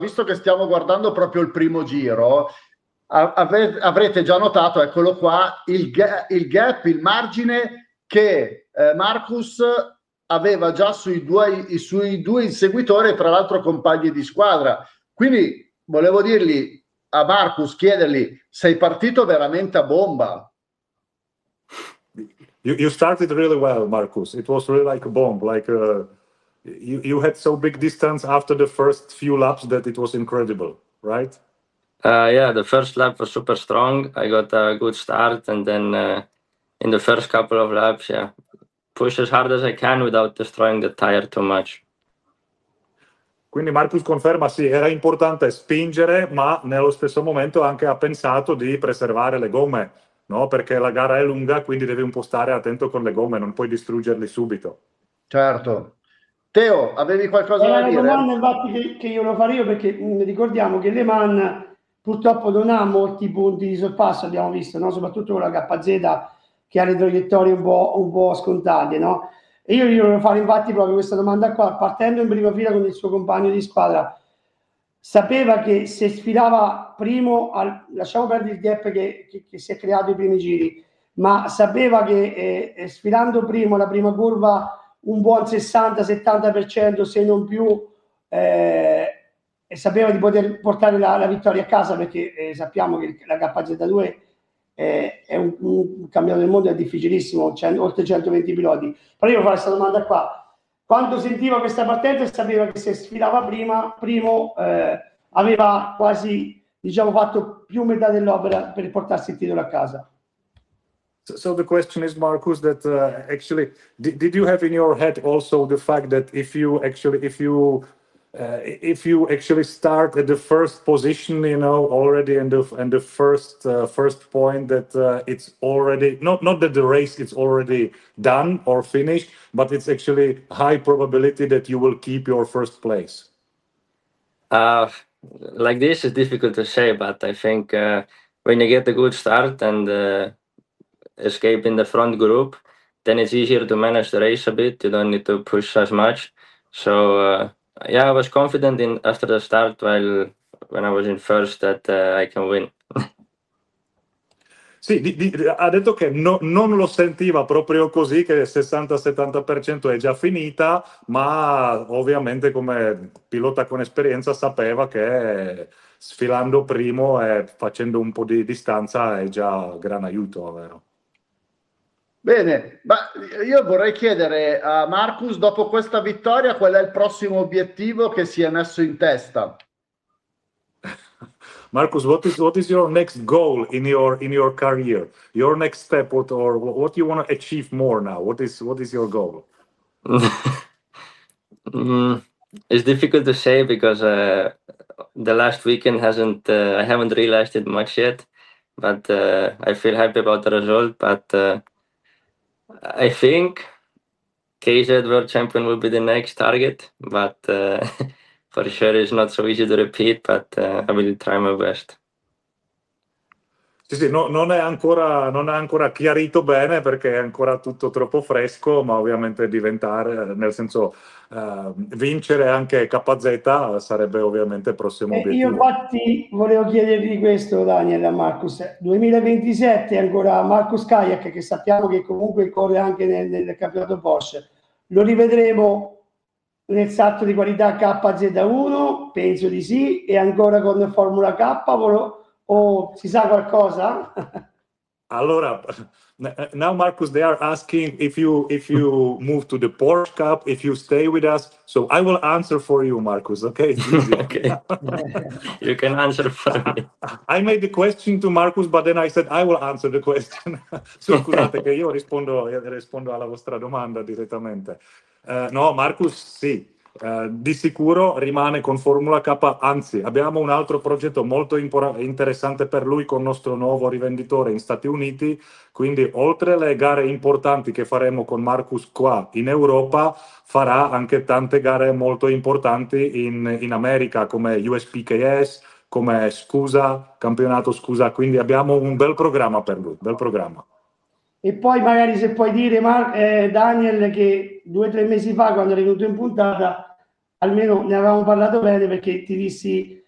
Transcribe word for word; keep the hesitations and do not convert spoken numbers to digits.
visto che stiamo guardando proprio il primo giro, ave- avrete già notato, eccolo qua, il, ga- il gap, il margine che eh, Marcus aveva già sui due, i- sui due inseguitori, tra l'altro compagni di squadra. Quindi volevo dirgli a Marcus, chiedergli, sei partito veramente a bomba. You, you started really well, Marcus. It was really like a bomb. Like uh, you, you had so big distance after the first few laps that it was incredible, right? Uh, yeah, the first lap was super strong. I got a good start, and then uh, in the first couple of laps, yeah, push as hard as I can without destroying the tire too much. Quindi Marcus conferma, sì, era importante spingere, ma nello stesso momento anche ha pensato di preservare le gomme, no? Perché la gara è lunga, quindi devi un po' stare attento con le gomme, non puoi distruggerli subito. Certo. Teo, avevi qualcosa Era da una dire? domanda infatti che, che io lo farei io, perché mh, ricordiamo che Le Mans purtroppo non ha molti punti di sorpasso, abbiamo visto, no? Soprattutto con la K Z che ha le traiettorie un po', un po' scontate, no? E io gli volevo fare infatti proprio questa domanda qua, partendo in prima fila con il suo compagno di squadra. Sapeva che se sfilava primo, al, lasciamo perdere il gap che, che, che si è creato i primi giri, ma sapeva che eh, sfilando primo la prima curva un buon sessanta settanta per cento se non più, eh, e sapeva di poter portare la, la vittoria a casa, perché eh, sappiamo che la K Z due eh, è un, un campionato del mondo, è difficilissimo, c'è oltre centoventi piloti. Però io farò questa domanda qua: quando sentiva questa partenza e sapeva che se sfilava prima, primo eh, aveva quasi, diciamo, fatto più metà dell'opera per portarsi il titolo a casa? So, so the question is, Marcus, that uh, actually, did, did you have in your head also the fact that if you actually, if you, uh, if you actually start at the first position, you know, already in the and the first uh, first point, that uh, it's already not not that the race is already done or finished, but it's actually high probability that you will keep your first place. Uh, like this is difficult to say, but I think uh, when you get a good start and uh, escape in the front group, then it's easier to manage the race a bit. You don't need to push as much. So uh, yeah, I was confident in after the start, while when I was in first, that uh, I can win. Sì, di, di, ha detto che no, non lo sentiva proprio così, che il sessanta settanta per cento è già finita, ma ovviamente come pilota con esperienza sapeva che sfilando primo e facendo un po' di distanza è già gran aiuto, vero? Bene, ma io vorrei chiedere a Marcus, dopo questa vittoria, qual è il prossimo obiettivo che si è messo in testa? Marcus, what is what is your next goal in your in your career? Your next step, what or what you want to achieve more now? What is what is your goal? mm, it's difficult to say because uh, the last weekend hasn't. Uh, I haven't realized it much yet, but uh, I feel happy about the result. But uh, I think K Z World Champion will be the next target, but uh, for sure it's not so easy to repeat. But uh, I will try my best. Sì, sì, no, non è ancora, non è ancora chiarito bene perché è ancora tutto troppo fresco, ma ovviamente diventare, nel senso, uh, vincere anche K Z sarebbe ovviamente il prossimo Eh, obiettivo. io infatti volevo chiedervi questo, Daniel, a Marcus. duemilaventisette ancora Marcus Kayak, che sappiamo che comunque corre anche nel, nel campionato Porsche. Lo rivedremo nel salto di qualità K Z uno? Penso di sì. E ancora con Formula K? O, o si sa qualcosa? Allora, now Marcus, they are asking if you if you move to the Porsche Cup, if you stay with us. So I will answer for you, Marcus. Okay, it's easy. Okay, you can answer for me. I made the question to Marcus, but then I said I will answer the question. So, scusate che io rispondo, rispondo alla vostra domanda direttamente. Uh, no, Marcus, sì. Uh, di sicuro rimane con Formula K, anzi abbiamo un altro progetto molto interessante per lui con il nostro nuovo rivenditore in Stati Uniti, quindi oltre alle gare importanti che faremo con Marcus qua in Europa, farà anche tante gare molto importanti in, in America come U S P K S, come Scusa, campionato Scusa, quindi abbiamo un bel programma per lui, bel programma. E poi magari se puoi dire, Mar- eh, Daniel, che due o tre mesi fa, quando è venuto in puntata, almeno ne avevamo parlato bene, perché ti dissi